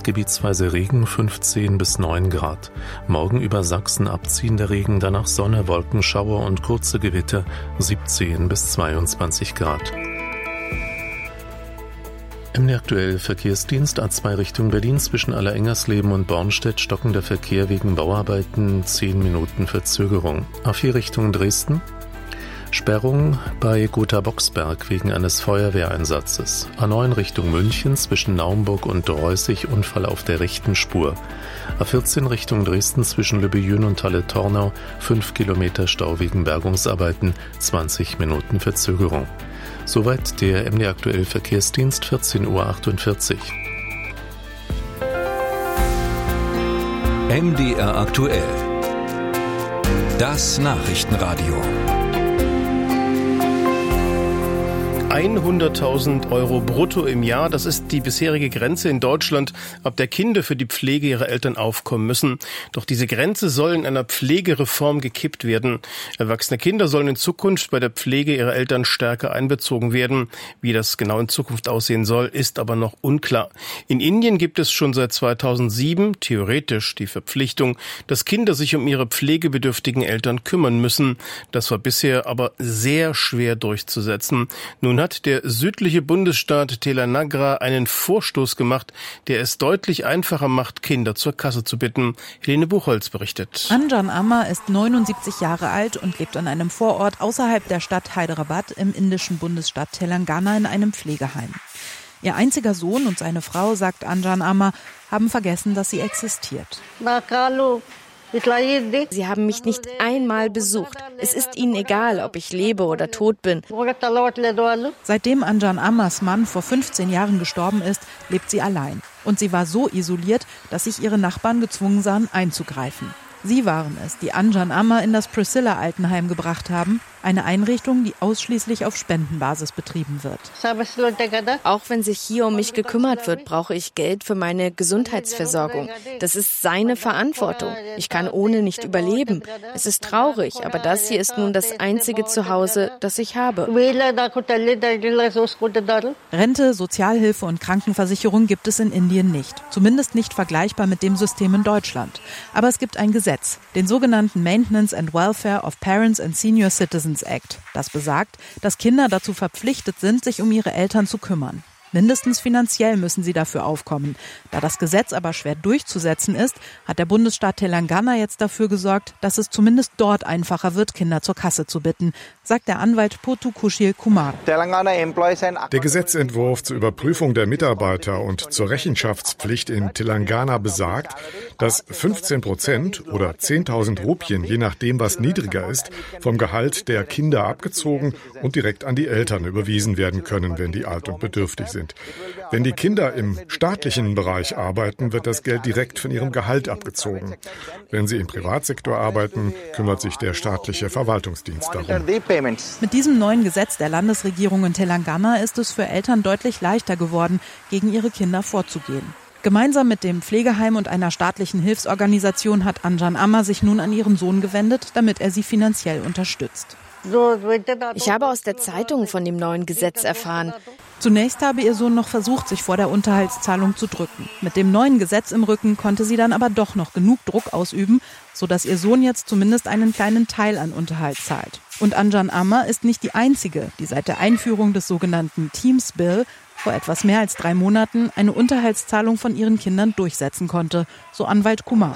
gebietsweise Regen, 15 bis 9 Grad. Morgen über Sachsen abziehender Regen, danach Sonne, Wolkenschauer und kurze Gewitter, 17 bis 22 Grad. MD aktuell Verkehrsdienst A2 Richtung Berlin zwischen Allerengersleben und Bornstedt stockender Verkehr wegen Bauarbeiten, 10 Minuten Verzögerung. A4 Richtung Dresden. Sperrung bei Gotha-Boxberg wegen eines Feuerwehreinsatzes. A9 Richtung München zwischen Naumburg und Reußig Unfall auf der rechten Spur. A14 Richtung Dresden zwischen Lübbejün und Halle-Tornau 5 Kilometer Stau wegen Bergungsarbeiten, 20 Minuten Verzögerung. Soweit der MD aktuell Verkehrsdienst, 14:48 Uhr. MDR aktuell. Das Nachrichtenradio. 100.000 Euro brutto im Jahr, das ist die bisherige Grenze in Deutschland, ab der Kinder für die Pflege ihrer Eltern aufkommen müssen. Doch diese Grenze soll in einer Pflegereform gekippt werden. Erwachsene Kinder sollen in Zukunft bei der Pflege ihrer Eltern stärker einbezogen werden. Wie das genau in Zukunft aussehen soll, ist aber noch unklar. In Indien gibt es schon seit 2007 theoretisch die Verpflichtung, dass Kinder sich um ihre pflegebedürftigen Eltern kümmern müssen. Das war bisher aber sehr schwer durchzusetzen. Nun hat der südliche Bundesstaat Telangana einen Vorstoß gemacht, der es deutlich einfacher macht, Kinder zur Kasse zu bitten. Helene Buchholz berichtet. Anjan Amma ist 79 Jahre alt und lebt an einem Vorort außerhalb der Stadt Hyderabad im indischen Bundesstaat Telangana in einem Pflegeheim. Ihr einziger Sohn und seine Frau, sagt Anjan Amma, haben vergessen, dass sie existiert. Sie haben mich nicht einmal besucht. Es ist ihnen egal, ob ich lebe oder tot bin. Seitdem Anjan Ammas Mann vor 15 Jahren gestorben ist, lebt sie allein. Und sie war so isoliert, dass sich ihre Nachbarn gezwungen sahen, einzugreifen. Sie waren es, die Anjan Amma in das Priscilla-Altenheim gebracht haben, eine Einrichtung, die ausschließlich auf Spendenbasis betrieben wird. Auch wenn sich hier um mich gekümmert wird, brauche ich Geld für meine Gesundheitsversorgung. Das ist seine Verantwortung. Ich kann ohne nicht überleben. Es ist traurig, aber das hier ist nun das einzige Zuhause, das ich habe. Rente, Sozialhilfe und Krankenversicherung gibt es in Indien nicht. Zumindest nicht vergleichbar mit dem System in Deutschland. Aber es gibt ein Gesetz, den sogenannten Maintenance and Welfare of Parents and Senior Citizens Act. Das besagt, dass Kinder dazu verpflichtet sind, sich um ihre Eltern zu kümmern. Mindestens finanziell müssen sie dafür aufkommen. Da das Gesetz aber schwer durchzusetzen ist, hat der Bundesstaat Telangana jetzt dafür gesorgt, dass es zumindest dort einfacher wird, Kinder zur Kasse zu bitten, sagt der Anwalt Pothu Kushil Kumar. Der Gesetzentwurf zur Überprüfung der Mitarbeiter und zur Rechenschaftspflicht in Telangana besagt, dass 15% oder 10.000 Rupien, je nachdem was niedriger ist, vom Gehalt der Kinder abgezogen und direkt an die Eltern überwiesen werden können, wenn die alt und bedürftig sind. Wenn die Kinder im staatlichen Bereich arbeiten, wird das Geld direkt von ihrem Gehalt abgezogen. Wenn sie im Privatsektor arbeiten, kümmert sich der staatliche Verwaltungsdienst darum. Mit diesem neuen Gesetz der Landesregierung in Telangana ist es für Eltern deutlich leichter geworden, gegen ihre Kinder vorzugehen. Gemeinsam mit dem Pflegeheim und einer staatlichen Hilfsorganisation hat Anjan Amma sich nun an ihren Sohn gewendet, damit er sie finanziell unterstützt. Ich habe aus der Zeitung von dem neuen Gesetz erfahren. Zunächst habe ihr Sohn noch versucht, sich vor der Unterhaltszahlung zu drücken. Mit dem neuen Gesetz im Rücken konnte sie dann aber doch noch genug Druck ausüben, sodass ihr Sohn jetzt zumindest einen kleinen Teil an Unterhalt zahlt. Und Anjan Amma ist nicht die einzige, die seit der Einführung des sogenannten Teams Bill vor etwas mehr als 3 Monaten eine Unterhaltszahlung von ihren Kindern durchsetzen konnte, so Anwalt Kumar.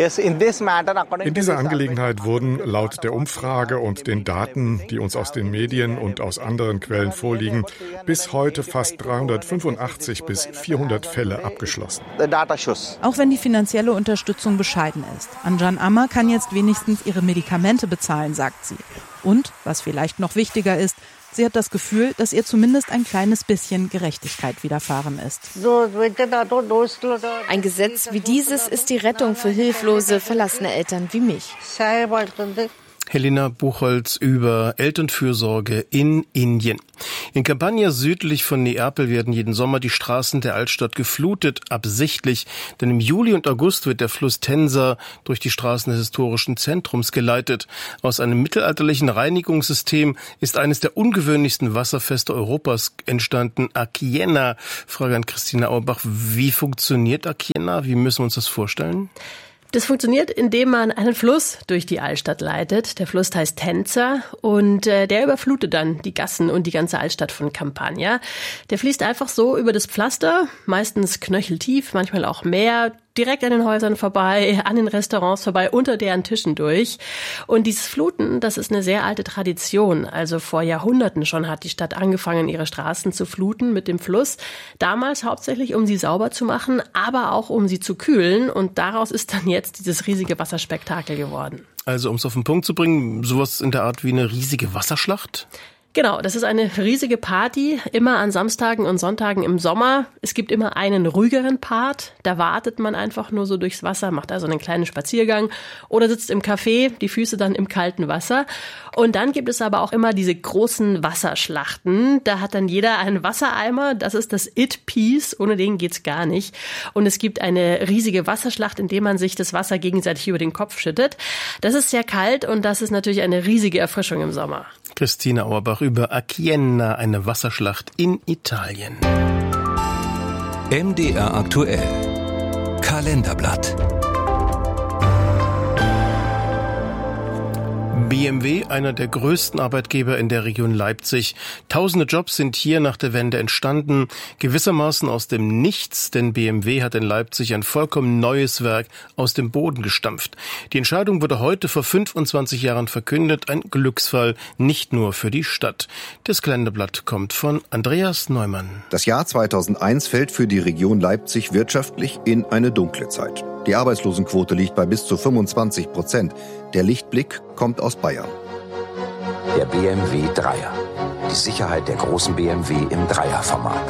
In dieser Angelegenheit wurden laut der Umfrage und den Daten, die uns aus den Medien und aus anderen Quellen vorliegen, bis heute fast 385 bis 400 Fälle abgeschlossen. Auch wenn die finanzielle Unterstützung bescheiden ist. Anjan Amma kann jetzt wenigstens ihre Medikamente bezahlen, sagt sie. Und, was vielleicht noch wichtiger ist, sie hat das Gefühl, dass ihr zumindest ein kleines bisschen Gerechtigkeit widerfahren ist. Ein Gesetz wie dieses ist die Rettung für hilflose, verlassene Eltern wie mich. Helena Buchholz über Elternfürsorge in Indien. In Campania südlich von Neapel werden jeden Sommer die Straßen der Altstadt geflutet, absichtlich, denn im Juli und August wird der Fluss Tensa durch die Straßen des historischen Zentrums geleitet. Aus einem mittelalterlichen Reinigungssystem ist eines der ungewöhnlichsten Wasserfeste Europas entstanden, Akienna. Frage an Christina Auerbach, wie funktioniert Akienna? Wie müssen wir uns das vorstellen? Das funktioniert, indem man einen Fluss durch die Altstadt leitet. Der Fluss heißt Tenza und der überflutet dann die Gassen und die ganze Altstadt von Campania. Der fließt einfach so über das Pflaster, meistens knöcheltief, manchmal auch mehr, direkt an den Häusern vorbei, an den Restaurants vorbei, unter deren Tischen durch. Und dieses Fluten, das ist eine sehr alte Tradition. Also vor Jahrhunderten schon hat die Stadt angefangen, ihre Straßen zu fluten mit dem Fluss. Damals hauptsächlich, um sie sauber zu machen, aber auch um sie zu kühlen. Und daraus ist dann jetzt dieses riesige Wasserspektakel geworden. Also um es auf den Punkt zu bringen, sowas in der Art wie eine riesige Wasserschlacht? Genau, das ist eine riesige Party, immer an Samstagen und Sonntagen im Sommer. Es gibt immer einen ruhigeren Part, da wartet man einfach nur so durchs Wasser, macht also einen kleinen Spaziergang oder sitzt im Café, die Füße dann im kalten Wasser. Und dann gibt es aber auch immer diese großen Wasserschlachten. Da hat dann jeder einen Wassereimer, das ist das It-Piece, ohne den geht's gar nicht. Und es gibt eine riesige Wasserschlacht, in der man sich das Wasser gegenseitig über den Kopf schüttet. Das ist sehr kalt und das ist natürlich eine riesige Erfrischung im Sommer. Christina Auerbach über Akienna, eine Wasserschlacht in Italien. MDR aktuell. Kalenderblatt. BMW, einer der größten Arbeitgeber in der Region Leipzig. Tausende Jobs sind hier nach der Wende entstanden, gewissermaßen aus dem Nichts, denn BMW hat in Leipzig ein vollkommen neues Werk aus dem Boden gestampft. Die Entscheidung wurde heute vor 25 Jahren verkündet, ein Glücksfall, nicht nur für die Stadt. Das Kalenderblatt kommt von Andreas Neumann. Das Jahr 2001 fällt für die Region Leipzig wirtschaftlich in eine dunkle Zeit. Die Arbeitslosenquote liegt bei bis zu 25%. Der Lichtblick kommt aus Bayern. Der BMW 3er. Die Sicherheit der großen BMW im Dreierformat.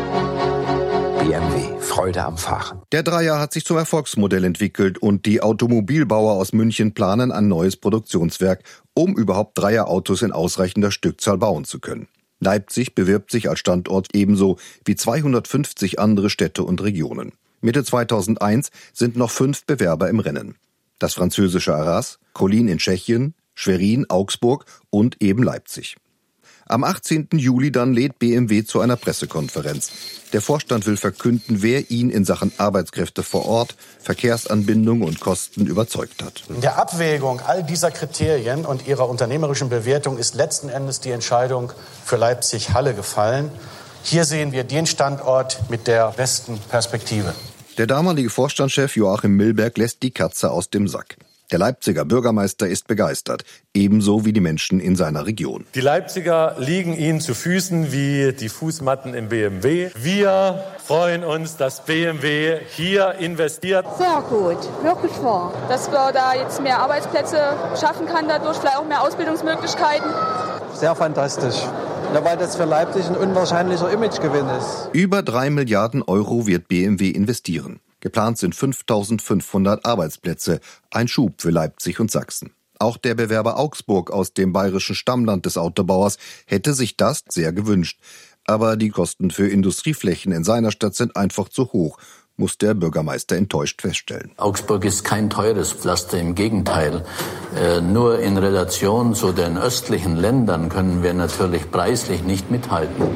BMW, Freude am Fahren. Der 3er hat sich zum Erfolgsmodell entwickelt und die Automobilbauer aus München planen ein neues Produktionswerk, um überhaupt Dreierautos in ausreichender Stückzahl bauen zu können. Leipzig bewirbt sich als Standort ebenso wie 250 andere Städte und Regionen. Mitte 2001 sind noch 5 Bewerber im Rennen. Das französische Arras, Kolín in Tschechien, Schwerin, Augsburg und eben Leipzig. Am 18. Juli dann lädt BMW zu einer Pressekonferenz. Der Vorstand will verkünden, wer ihn in Sachen Arbeitskräfte vor Ort, Verkehrsanbindung und Kosten überzeugt hat. In der Abwägung all dieser Kriterien und ihrer unternehmerischen Bewertung ist letzten Endes die Entscheidung für Leipzig-Halle gefallen. Hier sehen wir den Standort mit der besten Perspektive. Der damalige Vorstandschef Joachim Milberg lässt die Katze aus dem Sack. Der Leipziger Bürgermeister ist begeistert, ebenso wie die Menschen in seiner Region. Die Leipziger liegen ihnen zu Füßen wie die Fußmatten im BMW. Wir freuen uns, dass BMW hier investiert. Sehr gut, wirklich wahr. Dass wir da jetzt mehr Arbeitsplätze schaffen kann, dadurch vielleicht auch mehr Ausbildungsmöglichkeiten. Sehr fantastisch. Ja, weil das für Leipzig ein unwahrscheinlicher Imagegewinn ist. Über 3 Milliarden Euro wird BMW investieren. Geplant sind 5.500 Arbeitsplätze, ein Schub für Leipzig und Sachsen. Auch der Bewerber Augsburg aus dem bayerischen Stammland des Autobauers hätte sich das sehr gewünscht. Aber die Kosten für Industrieflächen in seiner Stadt sind einfach zu hoch, muss der Bürgermeister enttäuscht feststellen. Augsburg ist kein teures Pflaster, im Gegenteil. Nur in Relation zu den östlichen Ländern können wir natürlich preislich nicht mithalten.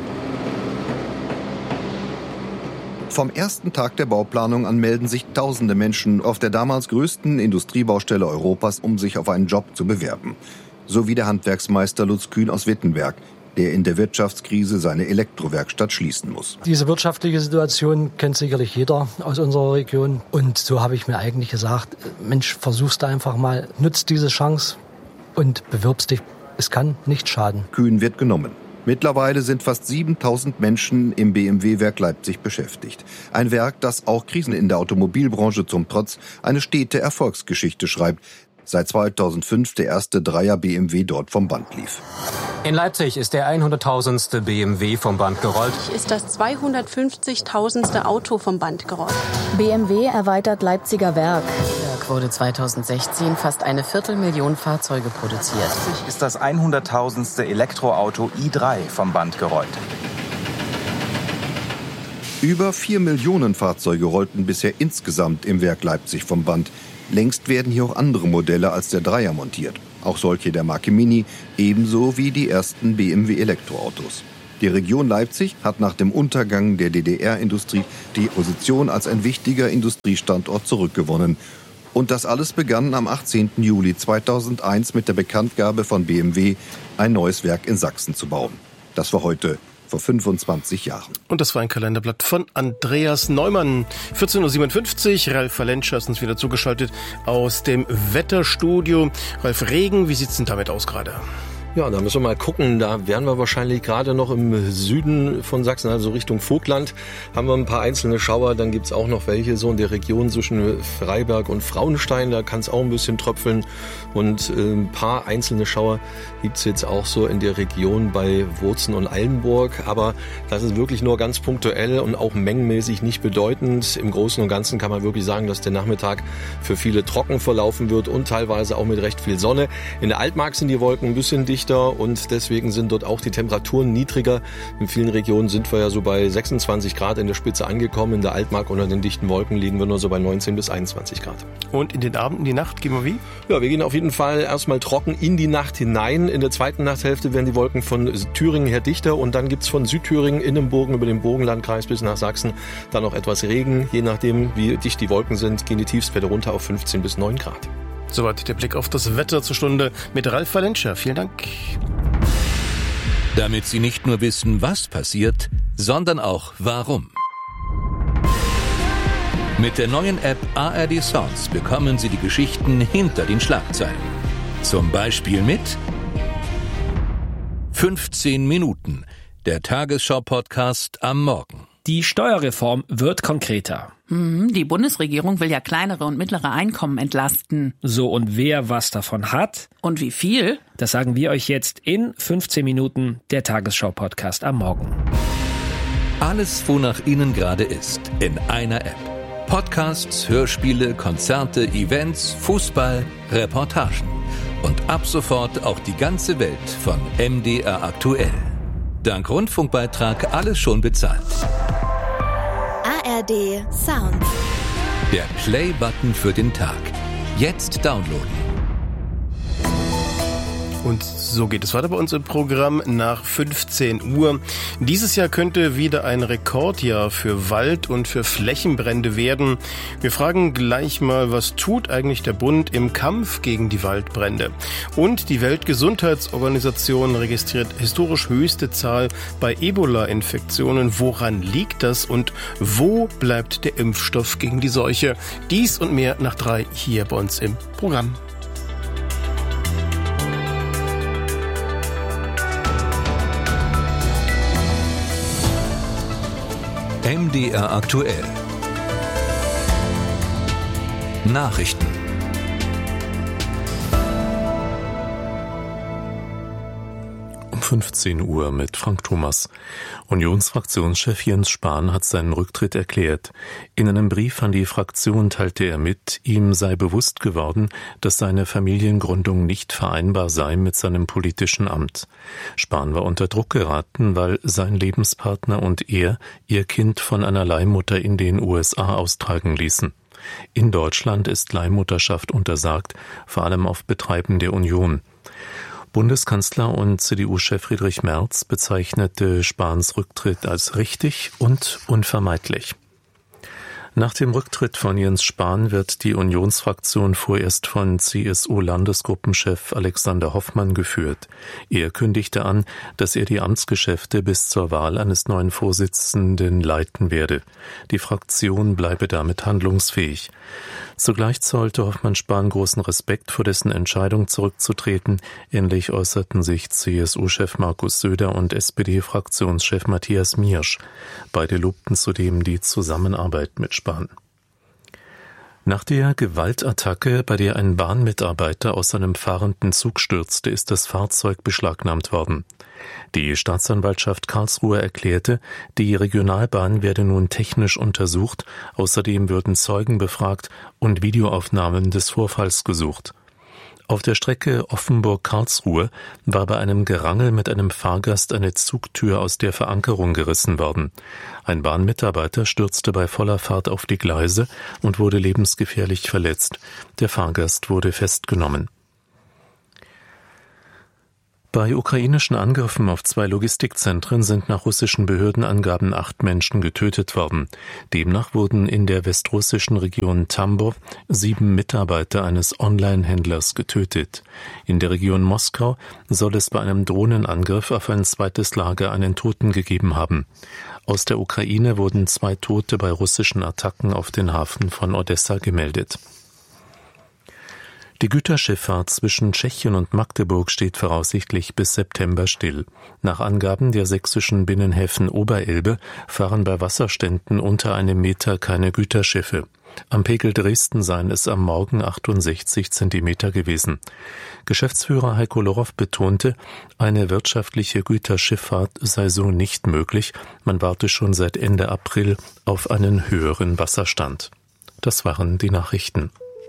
Vom ersten Tag der Bauplanung an melden sich tausende Menschen auf der damals größten Industriebaustelle Europas, um sich auf einen Job zu bewerben. So wie der Handwerksmeister Lutz Kühn aus Wittenberg, der in der Wirtschaftskrise seine Elektrowerkstatt schließen muss. Diese wirtschaftliche Situation kennt sicherlich jeder aus unserer Region. Und so habe ich mir eigentlich gesagt, Mensch, versuch's da einfach mal, nutzt diese Chance und bewirbst dich. Es kann nicht schaden. Kühn wird genommen. Mittlerweile sind fast 7.000 Menschen im BMW-Werk Leipzig beschäftigt. Ein Werk, das auch Krisen in der Automobilbranche zum Trotz eine stete Erfolgsgeschichte schreibt. Seit 2005 der erste 3er BMW dort vom Band lief. In Leipzig ist der 100.000. BMW vom Band gerollt. Ist das 250.000. Auto vom Band gerollt. BMW erweitert Leipziger Werk. wurde 2016 fast 250.000 Fahrzeuge produziert. Ist das 100.000. Elektroauto i3 vom Band gerollt. Über 4 Millionen Fahrzeuge rollten bisher insgesamt im Werk Leipzig vom Band. Längst werden hier auch andere Modelle als der Dreier montiert. Auch solche der Marke Mini, ebenso wie die ersten BMW-Elektroautos. Die Region Leipzig hat nach dem Untergang der DDR-Industrie die Position als ein wichtiger Industriestandort zurückgewonnen. Und das alles begann am 18. Juli 2001 mit der Bekanntgabe von BMW, ein neues Werk in Sachsen zu bauen. Das war heute vor 25 Jahren. Und das war ein Kalenderblatt von Andreas Neumann. 14.57 Uhr, Ralf Valenscha ist uns wieder zugeschaltet aus dem Wetterstudio. Ralf, Regen, wie sieht's denn damit aus gerade? Ja, da müssen wir mal gucken. Da wären wir wahrscheinlich gerade noch im Süden von Sachsen, also Richtung Vogtland, haben wir ein paar einzelne Schauer. Dann gibt's auch noch welche so in der Region zwischen Freiberg und Frauenstein. Da kann es auch ein bisschen tröpfeln. Und ein paar einzelne Schauer gibt's jetzt auch so in der Region bei Wurzen und Allenburg. Aber das ist wirklich nur ganz punktuell und auch mengenmäßig nicht bedeutend. Im Großen und Ganzen kann man wirklich sagen, dass der Nachmittag für viele trocken verlaufen wird und teilweise auch mit recht viel Sonne. In der Altmark sind die Wolken ein bisschen dichter und deswegen sind dort auch die Temperaturen niedriger. In vielen Regionen sind wir ja so bei 26 Grad in der Spitze angekommen. In der Altmark unter den dichten Wolken liegen wir nur so bei 19 bis 21 Grad. Und in den Abend, in die Nacht gehen wir wie? Ja, wir gehen auf jeden Fall erstmal trocken in die Nacht hinein. In der zweiten Nachthälfte werden die Wolken von Thüringen her dichter und dann gibt's von Südthüringen, Innenburgen über den Burgenlandkreis bis nach Sachsen dann noch etwas Regen. Je nachdem, wie dicht die Wolken sind, gehen die Tiefstwerte runter auf 15 bis 9 Grad. Soweit der Blick auf das Wetter zur Stunde mit Ralf Valenscha. Vielen Dank. Damit Sie nicht nur wissen, was passiert, sondern auch warum. Mit der neuen App ARD Sounds bekommen Sie die Geschichten hinter den Schlagzeilen. Zum Beispiel mit 15 Minuten, der Tagesschau-Podcast am Morgen. Die Steuerreform wird konkreter. Die Bundesregierung will ja kleinere und mittlere Einkommen entlasten. So, und wer was davon hat? Und wie viel? Das sagen wir euch jetzt in 15 Minuten, der Tagesschau-Podcast am Morgen. Alles, wonach Ihnen gerade ist, in einer App. Podcasts, Hörspiele, Konzerte, Events, Fußball, Reportagen. Und ab sofort auch die ganze Welt von MDR aktuell. Dank Rundfunkbeitrag alles schon bezahlt. ARD Sounds. Der Play-Button für den Tag. Jetzt downloaden. Und so geht es weiter bei uns im Programm nach 15 Uhr. Dieses Jahr könnte wieder ein Rekordjahr für Wald- und für Flächenbrände werden. Wir fragen gleich mal, was tut eigentlich der Bund im Kampf gegen die Waldbrände? Und die Weltgesundheitsorganisation registriert historisch höchste Zahl bei Ebola-Infektionen. Woran liegt das und wo bleibt der Impfstoff gegen die Seuche? Dies und mehr nach 3 hier bei uns im Programm. MDR aktuell. Nachrichten. Um 15 Uhr mit Frank Thomas. Unionsfraktionschef Jens Spahn hat seinen Rücktritt erklärt. In einem Brief an die Fraktion teilte er mit, ihm sei bewusst geworden, dass seine Familiengründung nicht vereinbar sei mit seinem politischen Amt. Spahn war unter Druck geraten, weil sein Lebenspartner und er ihr Kind von einer Leihmutter in den USA austragen ließen. In Deutschland ist Leihmutterschaft untersagt, vor allem auf Betreiben der Union. Bundeskanzler und CDU-Chef Friedrich Merz bezeichnete Spahns Rücktritt als richtig und unvermeidlich. Nach dem Rücktritt von Jens Spahn wird die Unionsfraktion vorerst von CSU-Landesgruppenchef Alexander Hoffmann geführt. Er kündigte an, dass er die Amtsgeschäfte bis zur Wahl eines neuen Vorsitzenden leiten werde. Die Fraktion bleibe damit handlungsfähig. Zugleich zollte Hoffmann Spahn großen Respekt vor dessen Entscheidung zurückzutreten. Ähnlich äußerten sich CSU-Chef Markus Söder und SPD-Fraktionschef Matthias Miersch. Beide lobten zudem die Zusammenarbeit mit Spahn. Nach der Gewaltattacke, bei der ein Bahnmitarbeiter aus seinem fahrenden Zug stürzte, ist das Fahrzeug beschlagnahmt worden. Die Staatsanwaltschaft Karlsruhe erklärte, die Regionalbahn werde nun technisch untersucht, außerdem würden Zeugen befragt und Videoaufnahmen des Vorfalls gesucht. Auf der Strecke Offenburg-Karlsruhe war bei einem Gerangel mit einem Fahrgast eine Zugtür aus der Verankerung gerissen worden. Ein Bahnmitarbeiter stürzte bei voller Fahrt auf die Gleise und wurde lebensgefährlich verletzt. Der Fahrgast wurde festgenommen. Bei ukrainischen Angriffen auf 2 Logistikzentren sind nach russischen Behördenangaben 8 Menschen getötet worden. Demnach wurden in der westrussischen Region Tambov 7 Mitarbeiter eines Online-Händlers getötet. In der Region Moskau soll es bei einem Drohnenangriff auf ein zweites Lager einen Toten gegeben haben. Aus der Ukraine wurden 2 Tote bei russischen Attacken auf den Hafen von Odessa gemeldet. Die Güterschifffahrt zwischen Tschechien und Magdeburg steht voraussichtlich bis September still. Nach Angaben der sächsischen Binnenhäfen Oberelbe fahren bei Wasserständen unter 1 Meter keine Güterschiffe. Am Pegel Dresden seien es am Morgen 68 Zentimeter gewesen. Geschäftsführer Heiko Lorow betonte, eine wirtschaftliche Güterschifffahrt sei so nicht möglich. Man warte schon seit Ende April auf einen höheren Wasserstand. Das waren die Nachrichten.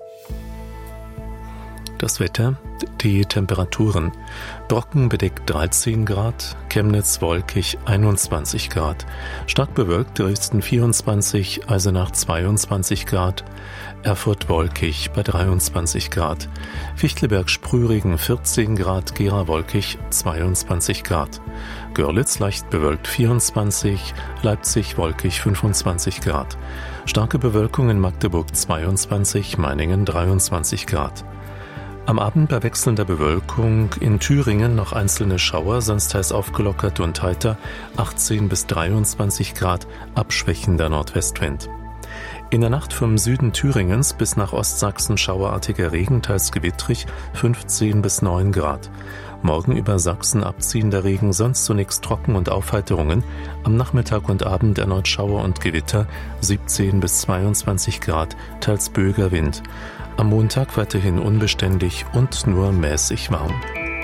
Das Wetter, die Temperaturen. Brocken bedeckt 13 Grad, Chemnitz wolkig 21 Grad. Stark bewölkt Dresden 24, Eisenach 22 Grad. Erfurt wolkig bei 23 Grad. Fichtelberg Sprühregen 14 Grad, Gera wolkig 22 Grad. Görlitz leicht bewölkt 24, Leipzig wolkig 25 Grad. Starke Bewölkung in Magdeburg 22, Meiningen 23 Grad. Am Abend bei wechselnder Bewölkung in Thüringen noch einzelne Schauer, sonst teils aufgelockert und heiter, 18 bis 23 Grad, abschwächender Nordwestwind. In der Nacht vom Süden Thüringens bis nach Ostsachsen schauerartiger Regen, teils gewittrig, 15 bis 9 Grad. Morgen über Sachsen abziehender Regen, sonst zunächst trocken und Aufheiterungen. Am Nachmittag und Abend erneut Schauer und Gewitter, 17 bis 22 Grad, teils böiger Wind. Am Montag weiterhin unbeständig und nur mäßig warm.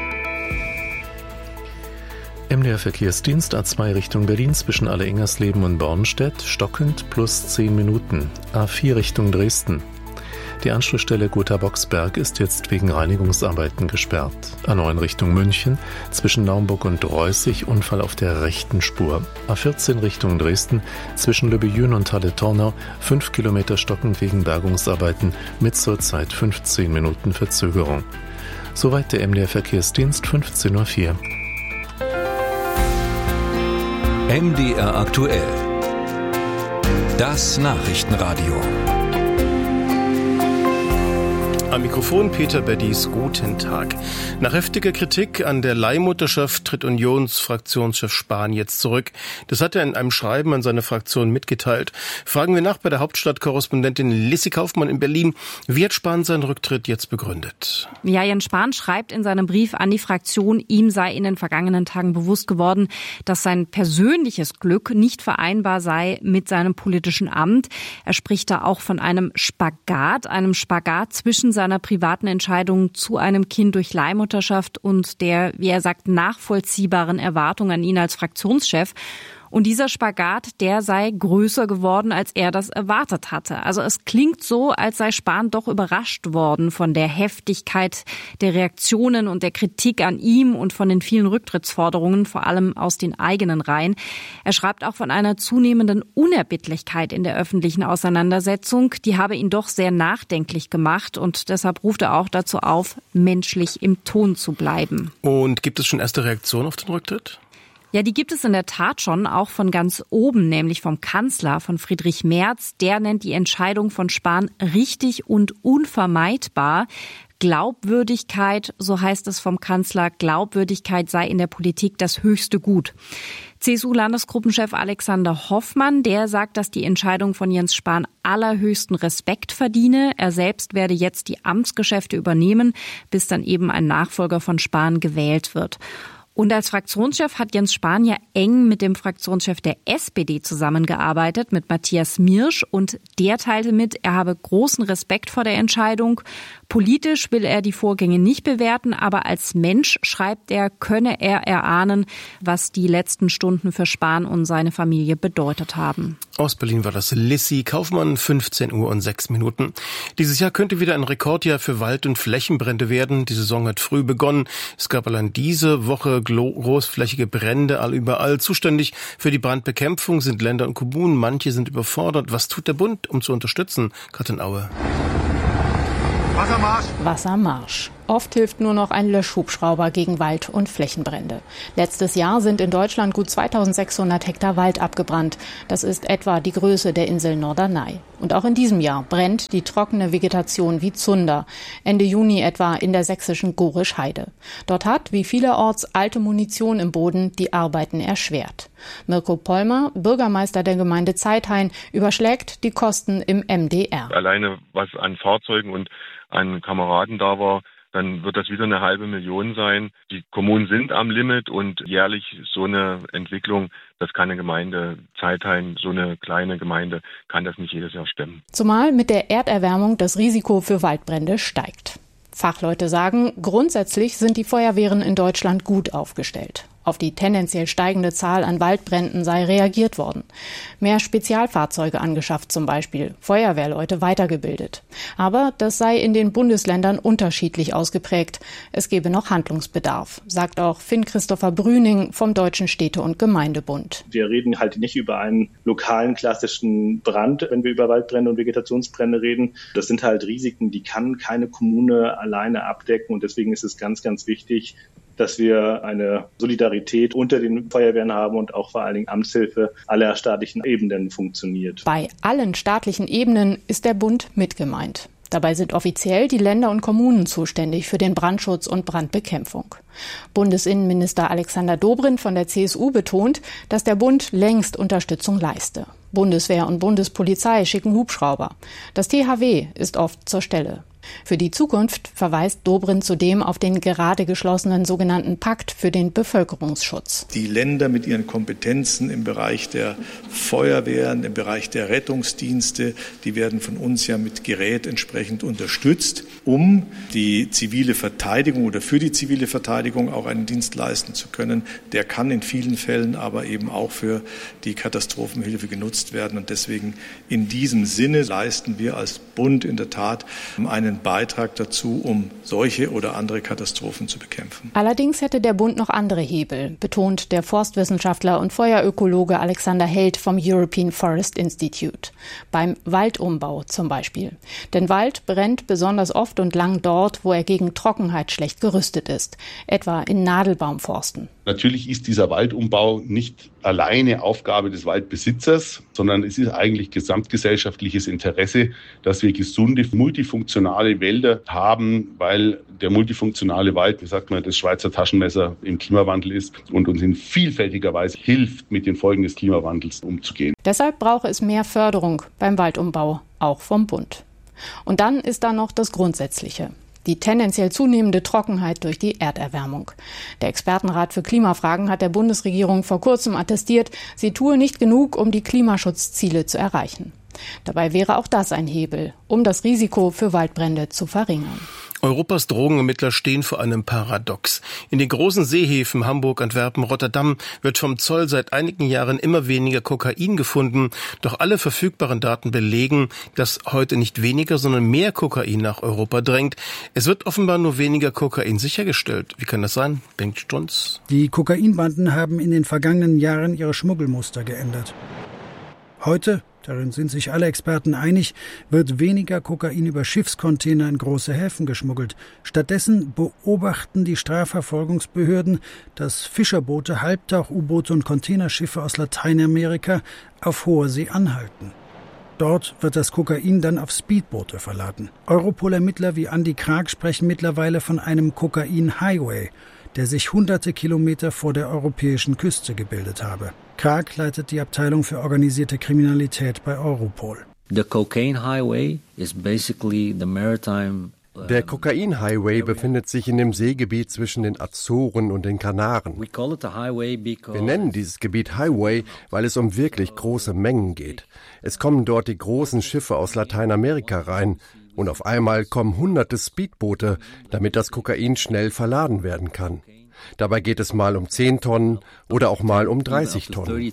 MDR Verkehrsdienst A2 Richtung Berlin zwischen Alle-Ingersleben und Bornstedt, stockend plus 10 Minuten. A4 Richtung Dresden. Die Anschlussstelle Gotha-Boxberg ist jetzt wegen Reinigungsarbeiten gesperrt. A9 Richtung München, zwischen Naumburg und Reußig, Unfall auf der rechten Spur. A14 Richtung Dresden, zwischen Löbejün und Halle-Tornau, 5 Kilometer stockend wegen Bergungsarbeiten mit zurzeit 15 Minuten Verzögerung. Soweit der MDR Verkehrsdienst, 15:04 Uhr. MDR aktuell. Das Nachrichtenradio. Am Mikrofon Peter Beddies, guten Tag. Nach heftiger Kritik an der Leihmutterschaft tritt Unionsfraktionschef Spahn jetzt zurück. Das hat er in einem Schreiben an seine Fraktion mitgeteilt. Fragen wir nach bei der Hauptstadtkorrespondentin Lissi Kaufmann in Berlin. Wie hat Spahn seinen Rücktritt jetzt begründet? Ja, Jens Spahn schreibt in seinem Brief an die Fraktion, ihm sei in den vergangenen Tagen bewusst geworden, dass sein persönliches Glück nicht vereinbar sei mit seinem politischen Amt. Er spricht da auch von einem Spagat zwischen seiner privaten Entscheidung zu einem Kind durch Leihmutterschaft und der, wie er sagt, nachvollziehbaren Erwartung an ihn als Fraktionschef. Und dieser Spagat, der sei größer geworden, als er das erwartet hatte. Also es klingt so, als sei Spahn doch überrascht worden von der Heftigkeit der Reaktionen und der Kritik an ihm und von den vielen Rücktrittsforderungen, vor allem aus den eigenen Reihen. Er schreibt auch von einer zunehmenden Unerbittlichkeit in der öffentlichen Auseinandersetzung. Die habe ihn doch sehr nachdenklich gemacht und deshalb ruft er auch dazu auf, menschlich im Ton zu bleiben. Und gibt es schon erste Reaktionen auf den Rücktritt? Ja, die gibt es in der Tat schon, auch von ganz oben, nämlich vom Kanzler, von Friedrich Merz. Der nennt die Entscheidung von Spahn richtig und unvermeidbar. Glaubwürdigkeit, so heißt es vom Kanzler, Glaubwürdigkeit sei in der Politik das höchste Gut. CSU-Landesgruppenchef Alexander Hoffmann, der sagt, dass die Entscheidung von Jens Spahn allerhöchsten Respekt verdiene. Er selbst werde jetzt die Amtsgeschäfte übernehmen, bis dann eben ein Nachfolger von Spahn gewählt wird. Und als Fraktionschef hat Jens Spahn ja eng mit dem Fraktionschef der SPD zusammengearbeitet, mit Matthias Mirsch. Und der teilte mit, er habe großen Respekt vor der Entscheidung. Politisch will er die Vorgänge nicht bewerten, aber als Mensch, schreibt er, könne er erahnen, was die letzten Stunden für Spahn und seine Familie bedeutet haben. Aus Berlin war das Lissi Kaufmann, 15:06 Uhr. Dieses Jahr könnte wieder ein Rekordjahr für Wald- und Flächenbrände werden. Die Saison hat früh begonnen. Es gab allein diese Woche großflächige Brände überall. Zuständig für die Brandbekämpfung sind Länder und Kommunen. Manche sind überfordert. Was tut der Bund, um zu unterstützen? Katrin Aue. Wassermarsch. Oft hilft nur noch ein Löschhubschrauber gegen Wald- und Flächenbrände. Letztes Jahr sind in Deutschland gut 2600 Hektar Wald abgebrannt. Das ist etwa die Größe der Insel Norderney. Und auch in diesem Jahr brennt die trockene Vegetation wie Zunder. Ende Juni etwa in der sächsischen Gorisch-Heide. Dort hat, wie vielerorts, alte Munition im Boden die Arbeiten erschwert. Mirko Pollmer, Bürgermeister der Gemeinde Zeithain, überschlägt die Kosten im MDR. Alleine was an Fahrzeugen und an Kameraden da war, dann wird das wieder 500.000 sein. Die Kommunen sind am Limit und jährlich so eine Entwicklung, das kann eine Gemeinde, Zeithain, so eine kleine Gemeinde, kann das nicht jedes Jahr stemmen. Zumal mit der Erderwärmung das Risiko für Waldbrände steigt. Fachleute sagen, grundsätzlich sind die Feuerwehren in Deutschland gut aufgestellt. Auf die tendenziell steigende Zahl an Waldbränden sei reagiert worden. Mehr Spezialfahrzeuge angeschafft zum Beispiel, Feuerwehrleute weitergebildet. Aber das sei in den Bundesländern unterschiedlich ausgeprägt. Es gebe noch Handlungsbedarf, sagt auch Finn-Christopher Brüning vom Deutschen Städte- und Gemeindebund. Wir reden halt nicht über einen lokalen klassischen Brand, wenn wir über Waldbrände und Vegetationsbrände reden. Das sind halt Risiken, die kann keine Kommune alleine abdecken. Und deswegen ist es ganz, ganz wichtig, dass wir eine Solidarität unter den Feuerwehren haben und auch vor allen Dingen Amtshilfe aller staatlichen Ebenen funktioniert. Bei allen staatlichen Ebenen ist der Bund mit gemeint. Dabei sind offiziell die Länder und Kommunen zuständig für den Brandschutz und Brandbekämpfung. Bundesinnenminister Alexander Dobrindt von der CSU betont, dass der Bund längst Unterstützung leiste. Bundeswehr und Bundespolizei schicken Hubschrauber. Das THW ist oft zur Stelle. Für die Zukunft verweist Dobrindt zudem auf den gerade geschlossenen sogenannten Pakt für den Bevölkerungsschutz. Die Länder mit ihren Kompetenzen im Bereich der Feuerwehren, im Bereich der Rettungsdienste, die werden von uns ja mit Gerät entsprechend unterstützt, um die zivile Verteidigung oder für die zivile Verteidigung auch einen Dienst leisten zu können. Der kann in vielen Fällen aber eben auch für die Katastrophenhilfe genutzt werden. Und deswegen in diesem Sinne leisten wir als Bund in der Tat einen Beitrag dazu, um solche oder andere Katastrophen zu bekämpfen. Allerdings hätte der Bund noch andere Hebel, betont der Forstwissenschaftler und Feuerökologe Alexander Held vom European Forest Institute. Beim Waldumbau zum Beispiel. Denn Wald brennt besonders oft und lang dort, wo er gegen Trockenheit schlecht gerüstet ist, etwa in Nadelbaumforsten. Natürlich ist dieser Waldumbau nicht alleine Aufgabe des Waldbesitzers, sondern es ist eigentlich gesamtgesellschaftliches Interesse, dass wir gesunde, multifunktionale Wälder haben, weil der multifunktionale Wald, wie sagt man, das Schweizer Taschenmesser im Klimawandel ist und uns in vielfältiger Weise hilft, mit den Folgen des Klimawandels umzugehen. Deshalb brauche es mehr Förderung beim Waldumbau, auch vom Bund. Und dann ist da noch das Grundsätzliche. Die tendenziell zunehmende Trockenheit durch die Erderwärmung. Der Expertenrat für Klimafragen hat der Bundesregierung vor kurzem attestiert, sie tue nicht genug, um die Klimaschutzziele zu erreichen. Dabei wäre auch das ein Hebel, um das Risiko für Waldbrände zu verringern. Europas Drogenermittler stehen vor einem Paradox. In den großen Seehäfen Hamburg, Antwerpen, Rotterdam wird vom Zoll seit einigen Jahren immer weniger Kokain gefunden. Doch alle verfügbaren Daten belegen, dass heute nicht weniger, sondern mehr Kokain nach Europa drängt. Es wird offenbar nur weniger Kokain sichergestellt. Wie kann das sein? Bengt Strunz. Die Kokainbanden haben in den vergangenen Jahren ihre Schmuggelmuster geändert. Heute, darin sind sich alle Experten einig, wird weniger Kokain über Schiffscontainer in große Häfen geschmuggelt. Stattdessen beobachten die Strafverfolgungsbehörden, dass Fischerboote, Halbtauch-U-Boote und Containerschiffe aus Lateinamerika auf hoher See anhalten. Dort wird das Kokain dann auf Speedboote verladen. Europol-Ermittler wie Andi Krag sprechen mittlerweile von einem Kokain-Highway, der sich hunderte Kilometer vor der europäischen Küste gebildet habe. Krag leitet die Abteilung für organisierte Kriminalität bei Europol. The cocaine highway is basically the maritime Der Kokain-Highway befindet sich in dem Seegebiet zwischen den Azoren und den Kanaren. Wir nennen dieses Gebiet Highway, weil es um wirklich große Mengen geht. Es kommen dort die großen Schiffe aus Lateinamerika rein. Und auf einmal kommen hunderte Speedboote, damit das Kokain schnell verladen werden kann. Dabei geht es mal um 10 Tonnen oder auch mal um 30 Tonnen.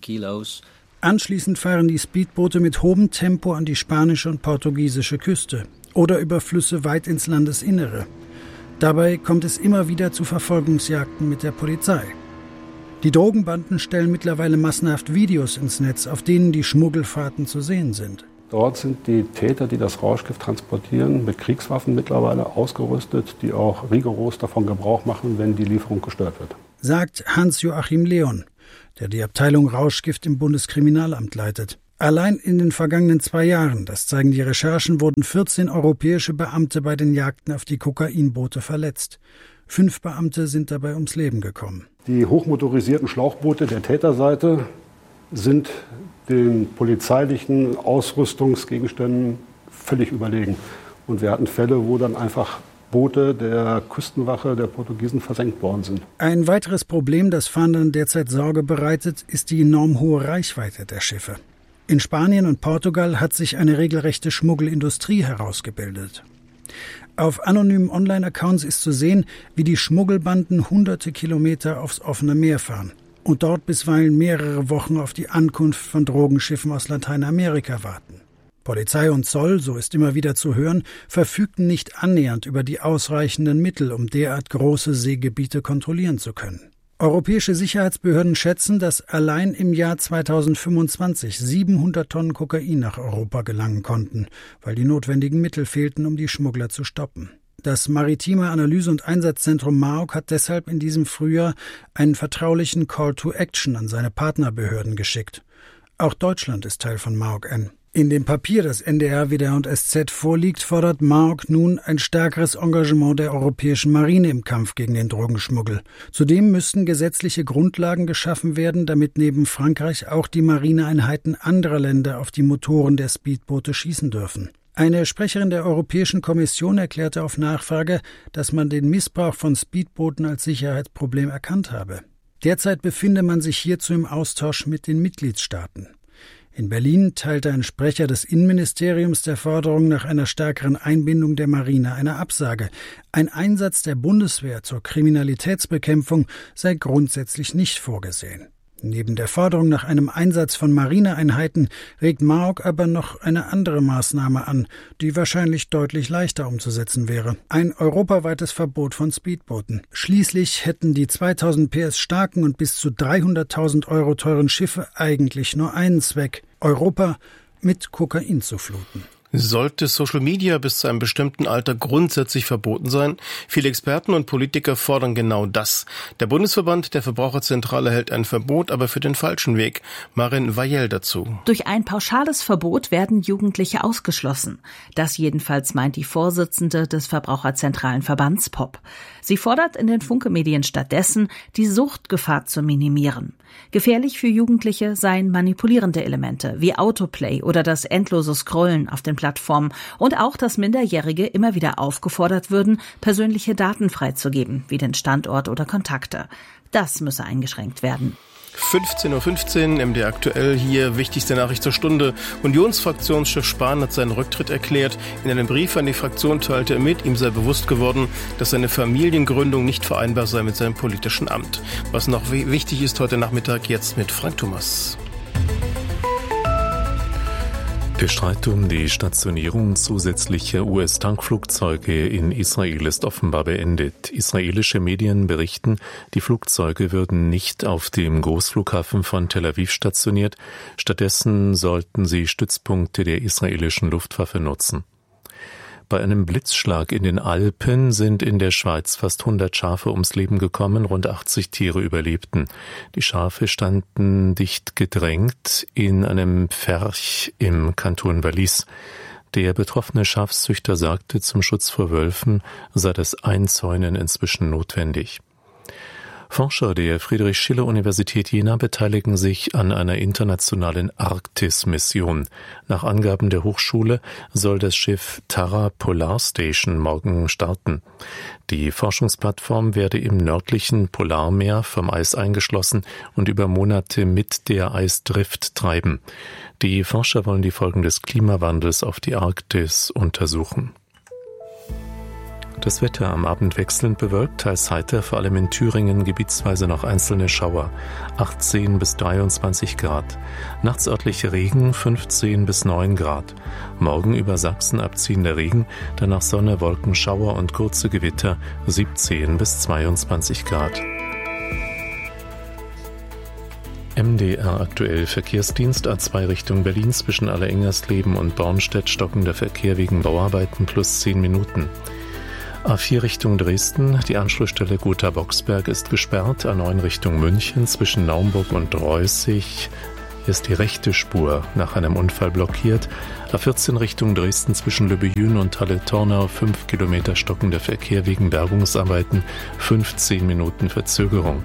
Anschließend fahren die Speedboote mit hohem Tempo an die spanische und portugiesische Küste oder über Flüsse weit ins Landesinnere. Dabei kommt es immer wieder zu Verfolgungsjagden mit der Polizei. Die Drogenbanden stellen mittlerweile massenhaft Videos ins Netz, auf denen die Schmuggelfahrten zu sehen sind. Dort sind die Täter, die das Rauschgift transportieren, mit Kriegswaffen mittlerweile ausgerüstet, die auch rigoros davon Gebrauch machen, wenn die Lieferung gestört wird. Sagt Hans-Joachim Leon, der die Abteilung Rauschgift im Bundeskriminalamt leitet. Allein in den vergangenen 2 Jahren, das zeigen die Recherchen, wurden 14 europäische Beamte bei den Jagden auf die Kokainboote verletzt. 5 Beamte sind dabei ums Leben gekommen. Die hochmotorisierten Schlauchboote der Täterseite sind den polizeilichen Ausrüstungsgegenständen völlig überlegen. Und wir hatten Fälle, wo dann einfach Boote der Küstenwache der Portugiesen versenkt worden sind. Ein weiteres Problem, das Fahndern derzeit Sorge bereitet, ist die enorm hohe Reichweite der Schiffe. In Spanien und Portugal hat sich eine regelrechte Schmuggelindustrie herausgebildet. Auf anonymen Online-Accounts ist zu sehen, wie die Schmuggelbanden hunderte Kilometer aufs offene Meer fahren und dort bisweilen mehrere Wochen auf die Ankunft von Drogenschiffen aus Lateinamerika warten. Polizei und Zoll, so ist immer wieder zu hören, verfügten nicht annähernd über die ausreichenden Mittel, um derart große Seegebiete kontrollieren zu können. Europäische Sicherheitsbehörden schätzen, dass allein im Jahr 2025 700 Tonnen Kokain nach Europa gelangen konnten, weil die notwendigen Mittel fehlten, um die Schmuggler zu stoppen. Das Maritime Analyse- und Einsatzzentrum MAOC hat deshalb in diesem Frühjahr einen vertraulichen Call to Action an seine Partnerbehörden geschickt. Auch Deutschland ist Teil von MAOC-N. In dem Papier, das NDR, WDR und SZ vorliegt, fordert MAOC nun ein stärkeres Engagement der europäischen Marine im Kampf gegen den Drogenschmuggel. Zudem müssten gesetzliche Grundlagen geschaffen werden, damit neben Frankreich auch die Marineeinheiten anderer Länder auf die Motoren der Speedboote schießen dürfen. Eine Sprecherin der Europäischen Kommission erklärte auf Nachfrage, dass man den Missbrauch von Speedbooten als Sicherheitsproblem erkannt habe. Derzeit befinde man sich hierzu im Austausch mit den Mitgliedstaaten. In Berlin teilte ein Sprecher des Innenministeriums der Forderung nach einer stärkeren Einbindung der Marine eine Absage. Ein Einsatz der Bundeswehr zur Kriminalitätsbekämpfung sei grundsätzlich nicht vorgesehen. Neben der Forderung nach einem Einsatz von Marineeinheiten regt MAOC aber noch eine andere Maßnahme an, die wahrscheinlich deutlich leichter umzusetzen wäre. Ein europaweites Verbot von Speedbooten. Schließlich hätten die 2000 PS starken und bis zu 300.000 Euro teuren Schiffe eigentlich nur einen Zweck: Europa mit Kokain zu fluten. Sollte Social Media bis zu einem bestimmten Alter grundsätzlich verboten sein? Viele Experten und Politiker fordern genau das. Der Bundesverband der Verbraucherzentrale hält ein Verbot, aber für den falschen Weg. Marin Vajel dazu. Durch ein pauschales Verbot werden Jugendliche ausgeschlossen. Das jedenfalls meint die Vorsitzende des Verbraucherzentralen Verbands POP. Sie fordert in den Funke-Medien stattdessen, die Suchtgefahr zu minimieren. Gefährlich für Jugendliche seien manipulierende Elemente wie Autoplay oder das endlose Scrollen auf den Plattformen und auch, dass Minderjährige immer wieder aufgefordert würden, persönliche Daten freizugeben, wie den Standort oder Kontakte. Das müsse eingeschränkt werden. 15.15 Uhr, MDR aktuell hier, wichtigste Nachricht zur Stunde. Unionsfraktionschef Spahn hat seinen Rücktritt erklärt. In einem Brief an die Fraktion teilte er mit, ihm sei bewusst geworden, dass seine Familiengründung nicht vereinbar sei mit seinem politischen Amt. Was noch wichtig ist heute Nachmittag, jetzt mit Frank Thomas. Der Streit um die Stationierung zusätzlicher US-Tankflugzeuge in Israel ist offenbar beendet. Israelische Medien berichten, die Flugzeuge würden nicht auf dem Großflughafen von Tel Aviv stationiert. Stattdessen sollten sie Stützpunkte der israelischen Luftwaffe nutzen. Bei einem Blitzschlag in den Alpen sind in der Schweiz fast 100 Schafe ums Leben gekommen, rund 80 Tiere überlebten. Die Schafe standen dicht gedrängt in einem Pferch im Kanton Wallis. Der betroffene Schafszüchter sagte, zum Schutz vor Wölfen sei das Einzäunen inzwischen notwendig. Forscher der Friedrich-Schiller-Universität Jena beteiligen sich an einer internationalen Arktis-Mission. Nach Angaben der Hochschule soll das Schiff Tara Polar Station morgen starten. Die Forschungsplattform werde im nördlichen Polarmeer vom Eis eingeschlossen und über Monate mit der Eisdrift treiben. Die Forscher wollen die Folgen des Klimawandels auf die Arktis untersuchen. Das Wetter am Abend wechselnd bewölkt, teils heiter, vor allem in Thüringen gebietsweise noch einzelne Schauer, 18 bis 23 Grad. Nachts örtlich Regen, 15 bis 9 Grad. Morgen über Sachsen abziehender Regen, danach Sonne, Wolken, Schauer und kurze Gewitter, 17 bis 22 Grad. MDR aktuell Verkehrsdienst A2 Richtung Berlin zwischen Allerengernsleben und Bornstedt stockender Verkehr wegen Bauarbeiten plus 10 Minuten. A4 Richtung Dresden, die Anschlussstelle Gotha-Boxberg ist gesperrt. A9 Richtung München zwischen Naumburg und Reußig ist die rechte Spur nach einem Unfall blockiert. A14 Richtung Dresden zwischen Lübbejün und Halle-Tornau 5 Kilometer stockender Verkehr wegen Bergungsarbeiten, 15 Minuten Verzögerung.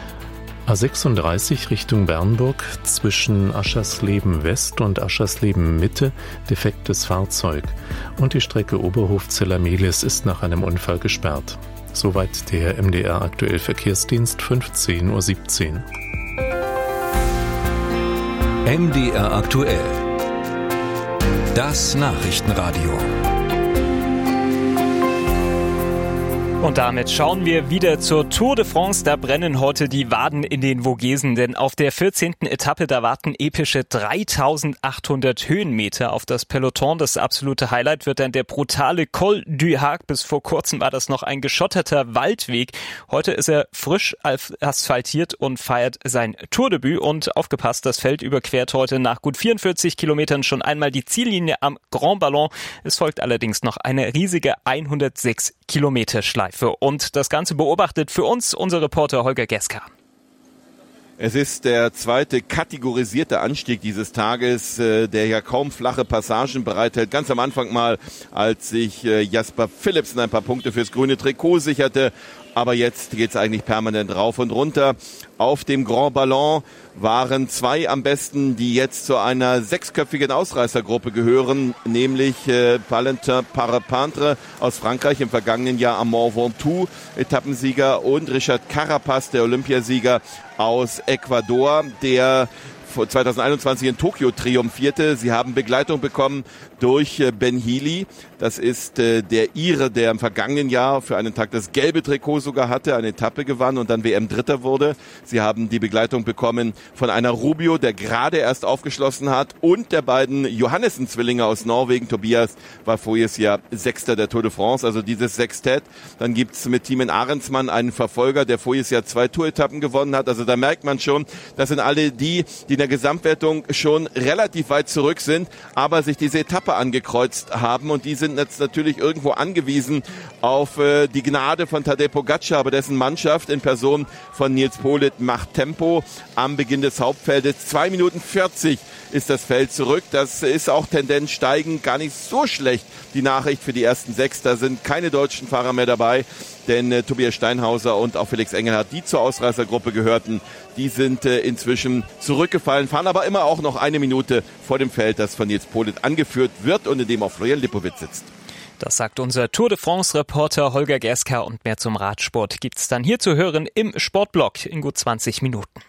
A36 Richtung Bernburg zwischen Aschersleben West und Aschersleben Mitte defektes Fahrzeug und die Strecke Oberhof-Zellermelis ist nach einem Unfall gesperrt. Soweit der MDR aktuell Verkehrsdienst 15:17 Uhr. MDR aktuell. Das Nachrichtenradio. Und damit schauen wir wieder zur Tour de France. Da brennen heute die Waden in den Vogesen, denn auf der 14. Etappe, da warten epische 3800 Höhenmeter auf das Peloton. Das absolute Highlight wird dann der brutale Col du Hague. Bis vor kurzem war das noch ein geschotterter Waldweg. Heute ist er frisch asphaltiert und feiert sein Tourdebüt. Und aufgepasst, das Feld überquert heute nach gut 44 Kilometern schon einmal die Ziellinie am Grand Ballon. Es folgt allerdings noch eine riesige 106 Kilometer Schleife. Und das Ganze beobachtet für uns unser Reporter Holger Geska. Es ist der zweite kategorisierte Anstieg dieses Tages, der ja kaum flache Passagen bereithält. Ganz am Anfang mal, als sich Jasper Philipsen ein paar Punkte fürs grüne Trikot sicherte. Aber jetzt geht's eigentlich permanent rauf und runter. Auf dem Grand Ballon waren zwei am besten, die jetzt zu einer 6-köpfigen Ausreißergruppe gehören, nämlich Valentin Parepintre aus Frankreich, im vergangenen Jahr am Mont Ventoux Etappensieger, und Richard Carapaz, der Olympiasieger aus Ecuador, der 2021 in Tokio triumphierte. Sie haben Begleitung bekommen durch Ben Healy. Das ist der Ire, der im vergangenen Jahr für einen Tag das gelbe Trikot sogar hatte, eine Etappe gewann und dann WM-Dritter wurde. Sie haben die Begleitung bekommen von einer Rubio, der gerade erst aufgeschlossen hat, und der beiden Johannessen-Zwillinge aus Norwegen. Tobias war voriges Jahr Sechster der Tour de France, also dieses Sextett. Dann gibt's mit Thymen Arendsmann einen Verfolger, der voriges Jahr 2 Tour-Etappen gewonnen hat. Also da merkt man schon, das sind alle die in der Gesamtwertung schon relativ weit zurück sind, aber sich diese Etappe angekreuzt haben, und die sind jetzt natürlich irgendwo angewiesen auf die Gnade von Tadej Pogačar, aber dessen Mannschaft in Person von Nils Politt macht Tempo am Beginn des Hauptfeldes. 2 Minuten 40 ist das Feld zurück. Das ist auch Tendenz steigend, gar nicht so schlecht. Die Nachricht für die ersten 6, da sind keine deutschen Fahrer mehr dabei, denn Tobias Steinhauser und auch Felix Engelhardt, die zur Ausreißergruppe gehörten, die sind inzwischen zurückgefallen, fahren aber immer auch noch 1 Minute vor dem Feld, das von Nils Politt angeführt wird und in dem auch Florian Lipowitz sitzt. Das sagt unser Tour de France-Reporter Holger Geska, und mehr zum Radsport gibt's dann hier zu hören im Sportblog in gut 20 Minuten.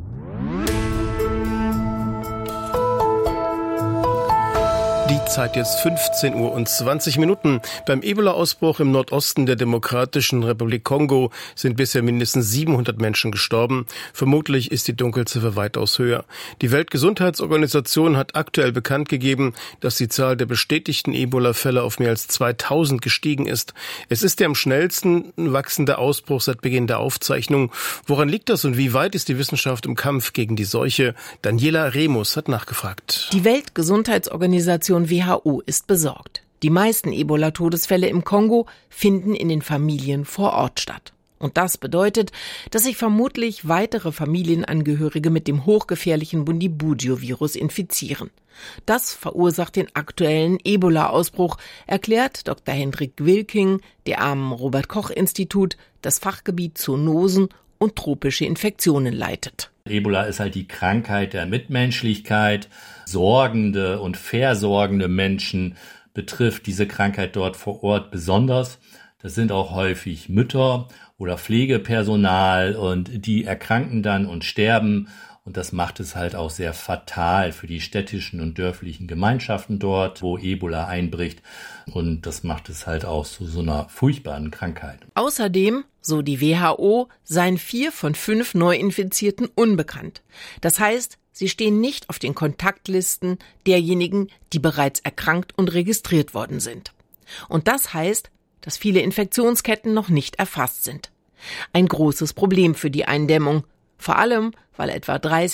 Die Zeit jetzt 15:20 Uhr. Beim Ebola-Ausbruch im Nordosten der Demokratischen Republik Kongo sind bisher mindestens 700 Menschen gestorben. Vermutlich ist die Dunkelziffer weitaus höher. Die Weltgesundheitsorganisation hat aktuell bekannt gegeben, dass die Zahl der bestätigten Ebola-Fälle auf mehr als 2000 gestiegen ist. Es ist der am schnellsten wachsende Ausbruch seit Beginn der Aufzeichnung. Woran liegt das und wie weit ist die Wissenschaft im Kampf gegen die Seuche? Daniela Remus hat nachgefragt. Die Weltgesundheitsorganisation WHO ist besorgt. Die meisten Ebola-Todesfälle im Kongo finden in den Familien vor Ort statt. Und das bedeutet, dass sich vermutlich weitere Familienangehörige mit dem hochgefährlichen Bundibugyo-Virus infizieren. Das verursacht den aktuellen Ebola-Ausbruch, erklärt Dr. Hendrik Wilking, der am Robert-Koch-Institut das Fachgebiet Zoonosen und tropische Infektionen leitet. Ebola ist halt die Krankheit der Mitmenschlichkeit. Sorgende und versorgende Menschen betrifft diese Krankheit dort vor Ort besonders. Das sind auch häufig Mütter oder Pflegepersonal und die erkranken dann und sterben. Und das macht es halt auch sehr fatal für die städtischen und dörflichen Gemeinschaften dort, wo Ebola einbricht. Und das macht es halt auch zu so einer furchtbaren Krankheit. Außerdem, so die WHO, seien 4 von 5 Neuinfizierten unbekannt. Das heißt, sie stehen nicht auf den Kontaktlisten derjenigen, die bereits erkrankt und registriert worden sind. Und das heißt, dass viele Infektionsketten noch nicht erfasst sind. Ein großes Problem für die Eindämmung. Vor allem, weil etwa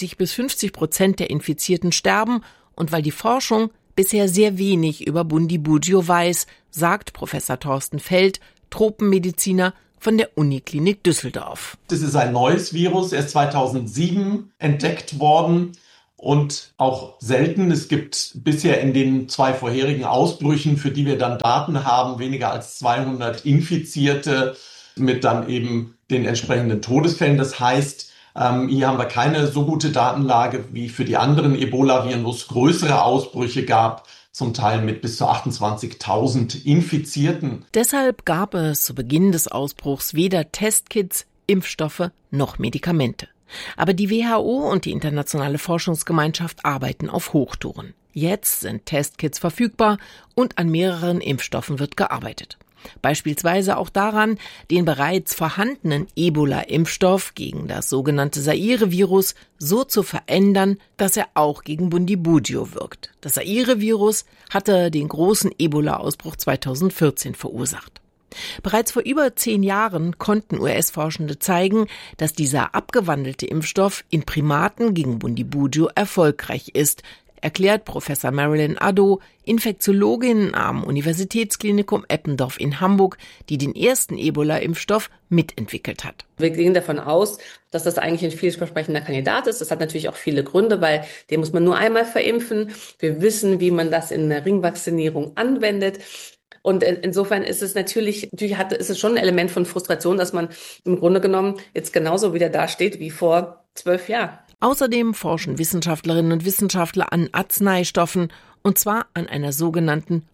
30-50% der Infizierten sterben und weil die Forschung bisher sehr wenig über Bundibugyo weiß, sagt Professor Thorsten Feld, Tropenmediziner von der Uniklinik Düsseldorf. Das ist ein neues Virus, erst 2007 entdeckt worden und auch selten. Es gibt bisher in den 2 vorherigen Ausbrüchen, für die wir dann Daten haben, weniger als 200 Infizierte mit dann eben den entsprechenden Todesfällen. Das heißt, hier haben wir keine so gute Datenlage wie für die anderen Ebola-Viren, wo es größere Ausbrüche gab, zum Teil mit bis zu 28.000 Infizierten. Deshalb gab es zu Beginn des Ausbruchs weder Testkits, Impfstoffe noch Medikamente. Aber die WHO und die internationale Forschungsgemeinschaft arbeiten auf Hochtouren. Jetzt sind Testkits verfügbar und an mehreren Impfstoffen wird gearbeitet. Beispielsweise auch daran, den bereits vorhandenen Ebola-Impfstoff gegen das sogenannte Zaire-Virus so zu verändern, dass er auch gegen Bundibugyo wirkt. Das Zaire-Virus hatte den großen Ebola-Ausbruch 2014 verursacht. Bereits vor über 10 Jahren konnten US-Forschende zeigen, dass dieser abgewandelte Impfstoff in Primaten gegen Bundibugyo erfolgreich ist, erklärt Professor Marilyn Addo, Infektiologin am Universitätsklinikum Eppendorf in Hamburg, die den ersten Ebola-Impfstoff mitentwickelt hat. Wir gehen davon aus, dass das eigentlich ein vielversprechender Kandidat ist. Das hat natürlich auch viele Gründe, weil den muss man nur einmal verimpfen. Wir wissen, wie man das in der Ringvakzinierung anwendet. Und insofern ist es natürlich ist es schon ein Element von Frustration, dass man im Grunde genommen jetzt genauso wieder dasteht wie vor 12 Jahren. Außerdem forschen Wissenschaftlerinnen und Wissenschaftler an Arzneistoffen, und zwar an einer sogenannten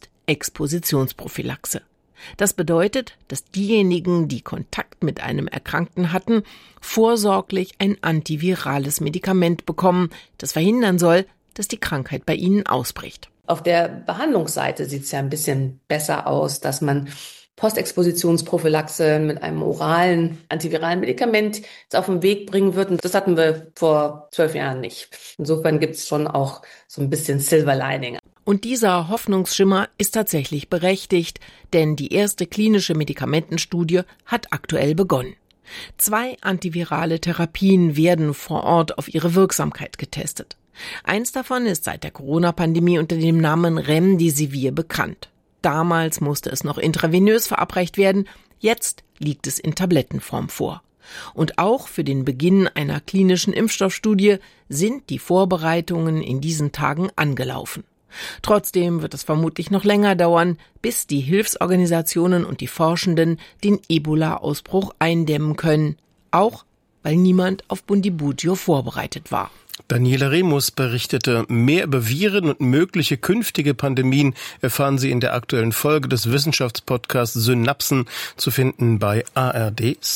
Postexpositionsprophylaxe. Das bedeutet, dass diejenigen, die Kontakt mit einem Erkrankten hatten, vorsorglich ein antivirales Medikament bekommen, das verhindern soll, dass die Krankheit bei ihnen ausbricht. Auf der Behandlungsseite sieht es ja ein bisschen besser aus, dass man Postexpositionsprophylaxe mit einem oralen antiviralen Medikament jetzt auf den Weg bringen wird. Und das hatten wir vor 12 Jahren nicht. Insofern gibt es schon auch so ein bisschen Silver Lining. Und dieser Hoffnungsschimmer ist tatsächlich berechtigt, denn die erste klinische Medikamentenstudie hat aktuell begonnen. 2 antivirale Therapien werden vor Ort auf ihre Wirksamkeit getestet. Eins davon ist seit der Corona-Pandemie unter dem Namen Remdesivir bekannt. Damals musste es noch intravenös verabreicht werden, jetzt liegt es in Tablettenform vor. Und auch für den Beginn einer klinischen Impfstoffstudie sind die Vorbereitungen in diesen Tagen angelaufen. Trotzdem wird es vermutlich noch länger dauern, bis die Hilfsorganisationen und die Forschenden den Ebola-Ausbruch eindämmen können, auch weil niemand auf Bundibugyo vorbereitet war. Daniela Remus berichtete. Mehr über Viren und mögliche künftige Pandemien erfahren Sie in der aktuellen Folge des Wissenschaftspodcasts Synapsen, zu finden bei ARD